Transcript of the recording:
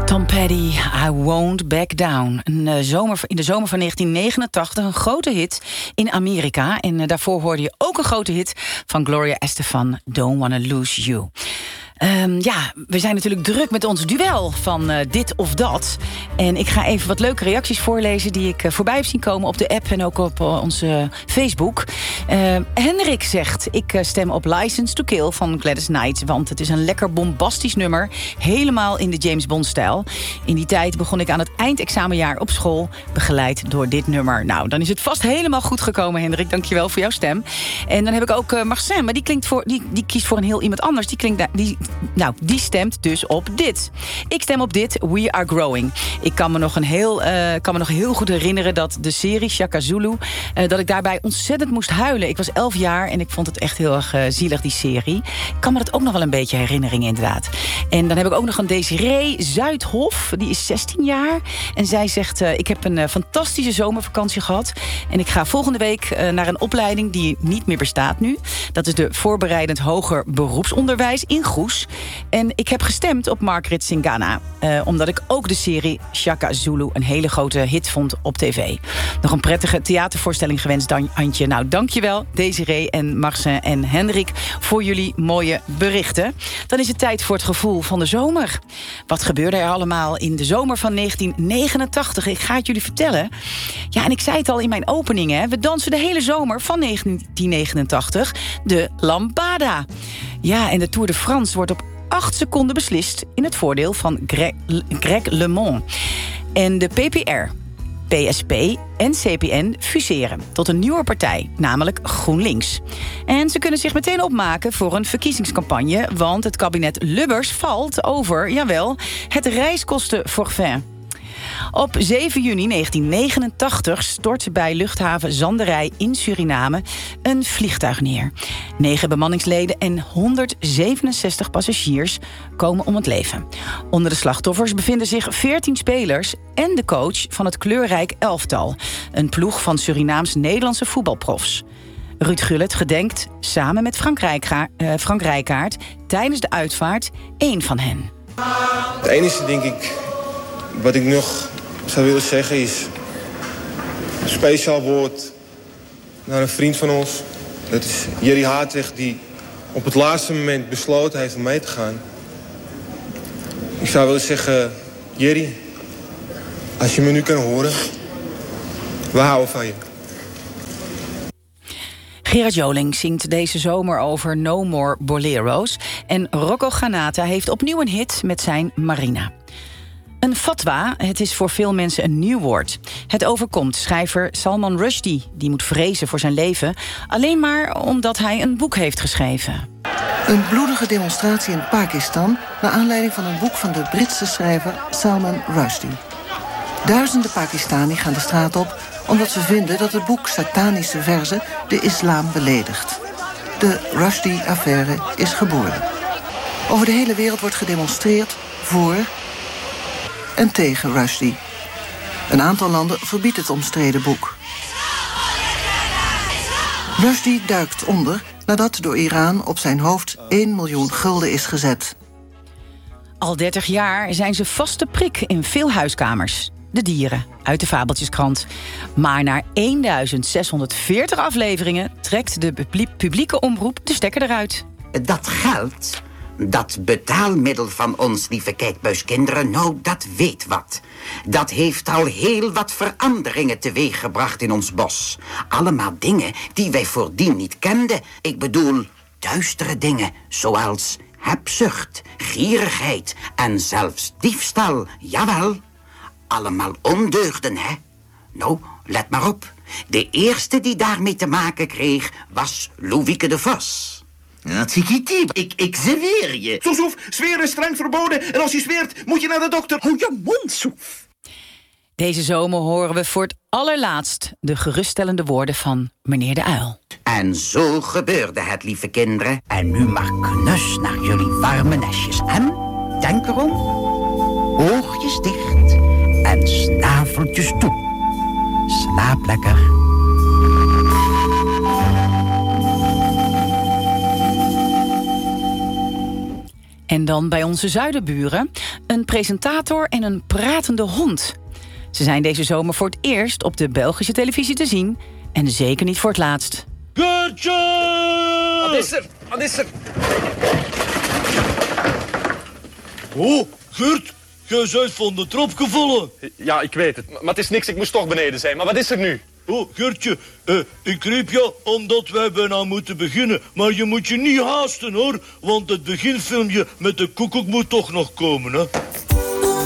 Tom Petty, I Won't Back Down. In de zomer van 1989 een grote hit in Amerika. En daarvoor hoorde je ook een grote hit van Gloria Estefan, Don't Wanna Lose You. We zijn natuurlijk druk met ons duel van dit of dat. En ik ga even wat leuke reacties voorlezen die ik voorbij heb zien komen op de app en ook op onze Facebook. Henrik zegt, ik stem op License to Kill van Gladys Knight, want het is een lekker bombastisch nummer, helemaal in de James Bond-stijl. In die tijd begon ik aan het eindexamenjaar op school, begeleid door dit nummer. Nou, dan is het vast helemaal goed gekomen, Henrik. Dankjewel voor jouw stem. En dan heb ik ook Marcin, maar die kiest voor een heel iemand anders. Die stemt dus op dit. Ik stem op dit, We Are Growing. Ik kan me nog heel goed herinneren dat de serie Shaka Zulu, dat ik daarbij ontzettend moest huilen. Ik was 11 jaar en ik vond het echt heel erg zielig, die serie. Ik kan me dat ook nog wel een beetje herinneren, inderdaad. En dan heb ik ook nog een Desiree Zuidhof. Die is 16 jaar. En zij zegt, ik heb een fantastische zomervakantie gehad. En ik ga volgende week naar een opleiding die niet meer bestaat nu. Dat is de voorbereidend hoger beroepsonderwijs in Goes. En ik heb gestemd op Margaret Singana. Omdat ik ook de serie Shaka Zulu een hele grote hit vond op tv. Nog een prettige theatervoorstelling gewenst, Antje. Nou, dankjewel Desiree en Marcin en Hendrik voor jullie mooie berichten. Dan is het tijd voor het gevoel van de zomer. Wat gebeurde er allemaal in de zomer van 1989? Ik ga het jullie vertellen. Ja, en ik zei het al in mijn opening, hè. We dansen de hele zomer van 1989 de Lambada. Ja, en de Tour de France wordt op 8 seconden beslist in het voordeel van Greg LeMond. En de PPR, PSP en CPN fuseren tot een nieuwe partij, namelijk GroenLinks. En ze kunnen zich meteen opmaken voor een verkiezingscampagne, want het kabinet Lubbers valt over, jawel, het reiskostenforfait. Op 7 juni 1989 stort bij luchthaven Zanderij in Suriname een vliegtuig neer. 9 bemanningsleden en 167 passagiers komen om het leven. Onder de slachtoffers bevinden zich 14 spelers en de coach van het kleurrijk elftal. Een ploeg van Surinaams-Nederlandse voetbalprofs. Ruud Gullit gedenkt samen met Frank Rijkaard tijdens de uitvaart één van hen. Het enige, denk ik, wat ik nog zou willen zeggen is een speciaal woord naar een vriend van ons. Dat is Jerry Hartweg, die op het laatste moment besloten heeft om mee te gaan. Ik zou willen zeggen, Jerry, als je me nu kan horen, we houden van je. Gerard Joling zingt deze zomer over No More Bolero's. En Rocco Granata heeft opnieuw een hit met zijn Marina. Een fatwa, het is voor veel mensen een nieuw woord. Het overkomt schrijver Salman Rushdie, die moet vrezen voor zijn leven, alleen maar omdat hij een boek heeft geschreven. Een bloedige demonstratie in Pakistan naar aanleiding van een boek van de Britse schrijver Salman Rushdie. Duizenden Pakistani gaan de straat op omdat ze vinden dat het boek satanische verzen de islam beledigt. De Rushdie-affaire is geboren. Over de hele wereld wordt gedemonstreerd voor en tegen Rushdie. Een aantal landen verbiedt het omstreden boek. Rushdie duikt onder nadat door Iran op zijn hoofd 1 miljoen gulden is gezet. Al 30 jaar zijn ze vaste prik in veel huiskamers. De dieren uit de Fabeltjeskrant. Maar na 1640 afleveringen trekt de publieke omroep de stekker eruit. Dat geld, dat betaalmiddel van ons, lieve kijkbuiskinderen, nou, dat weet wat. Dat heeft al heel wat veranderingen teweeggebracht in ons bos. Allemaal dingen die wij voordien niet kenden. Ik bedoel, duistere dingen, zoals hebzucht, gierigheid en zelfs diefstal, jawel. Allemaal ondeugden, hè? Nou, let maar op. De eerste die daarmee te maken kreeg was Louwieke de Vos. Ja, Tsikiti, ik zweer je. Soef, zweren is streng verboden. En als je zweert, moet je naar de dokter. Hou je mond, Soef. Deze zomer horen we voor het allerlaatst de geruststellende woorden van meneer de Uil. En zo gebeurde het, lieve kinderen. En nu maar knus naar jullie warme nestjes. En denk erom, oogjes dicht en snaveltjes toe. Slaap lekker. En dan bij onze zuidenburen. een presentator en een pratende hond. Ze zijn deze zomer voor het eerst op de Belgische televisie te zien. En zeker niet voor het laatst. Geurtje! Wat is er? Wat is er? Oh, Geurt, jij bent van de trap gevallen. Ja, ik weet het. Maar het is niks, ik moest toch beneden zijn. Maar wat is er nu? Oh, Geurtje, ik riep je omdat wij bijna moeten beginnen. Maar je moet je niet haasten, hoor. Want het beginfilmpje met de koekoek moet toch nog komen, hè?